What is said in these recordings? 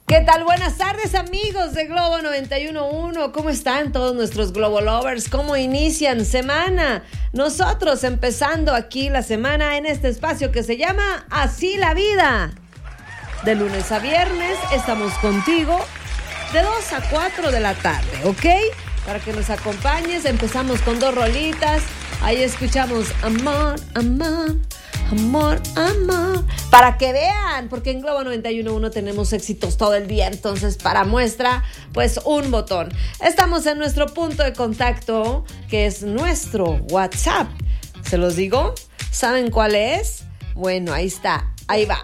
¿Qué tal? Buenas tardes, amigos de Globo 91.1. ¿Cómo están todos nuestros Globo Lovers? ¿Cómo inician semana? Nosotros empezando aquí la semana en este espacio que se llama Así la Vida. De lunes a viernes estamos contigo de 2 a 4 de la tarde, ¿ok? Para que nos acompañes, empezamos con 2 rolitas. Ahí escuchamos Amor, Amor, Amor, Amor. Para que vean, porque en Globo 91.1 tenemos éxitos todo el día. Entonces, para muestra, pues un botón. Estamos en nuestro punto de contacto, que es nuestro WhatsApp. ¿Se los digo? ¿Saben cuál es? Bueno, ahí está. Ahí va.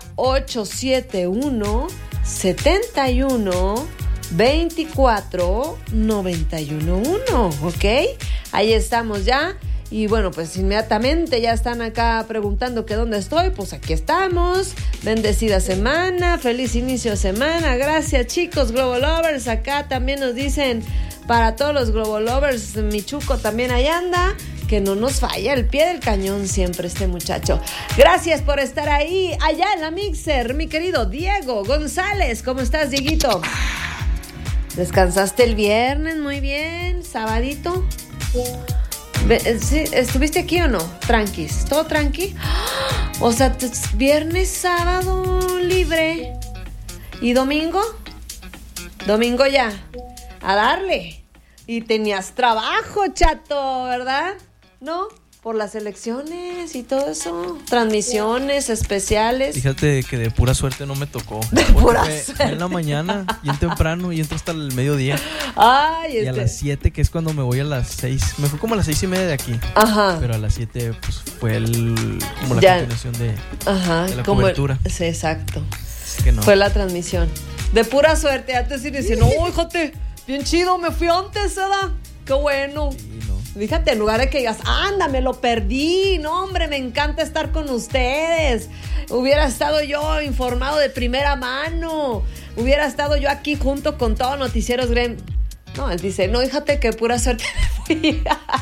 871-71-24-91-1. ¿Ok? Ahí estamos ya. Y bueno, pues inmediatamente ya están acá preguntando que dónde estoy. Pues aquí estamos. Bendecida semana, feliz inicio de semana. Gracias, chicos, Globo Lovers. Acá también nos dicen para todos los Globo Lovers, Michuco también ahí anda. Que no nos falla, el pie del cañón siempre este muchacho. Gracias por estar ahí, allá en la Mixer, mi querido Diego González. ¿Cómo estás, Dieguito? ¿Descansaste el viernes? Muy bien. ¿Sabadito? ¿Sí? ¿Estuviste aquí o no? Tranquis, ¿todo tranqui? O sea, viernes, sábado libre. ¿Y domingo? Domingo ya. A darle. Y tenías trabajo, chato, ¿verdad? ¿No? Por las elecciones y todo eso. Transmisiones especiales. Fíjate que de pura suerte no me tocó. De pura suerte. Fue en la mañana, bien temprano, y entro hasta el mediodía. Ay, y a las 7, que es cuando me voy a las 6. Me fui como a las 6:30 de aquí. Ajá. Pero a las 7, pues fue como la continuación de la cobertura. Sí, exacto. Así que no. Fue la transmisión. De pura suerte. Antes sí decían, no, híjate, bien chido, me fui antes, ¿verdad? Qué bueno. Sí, no. Fíjate, en lugar de que digas, anda, me lo perdí. No, hombre, me encanta estar con ustedes. Hubiera estado yo informado de primera mano. Hubiera estado yo aquí junto con todos Noticieros Grem. No, él dice, no, fíjate que pura suerte me fui.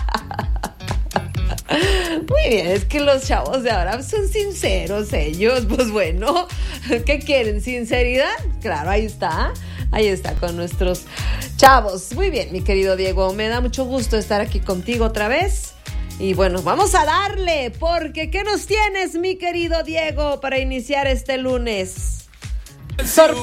Muy bien, es que los chavos de ahora son sinceros ellos. Pues bueno, ¿qué quieren? ¿Sinceridad? Claro, ahí está. Ahí está con nuestros chavos. Muy bien, mi querido Diego. Me da mucho gusto estar aquí contigo otra vez. Y bueno, vamos a darle, porque ¿qué nos tienes, mi querido Diego, para iniciar este lunes?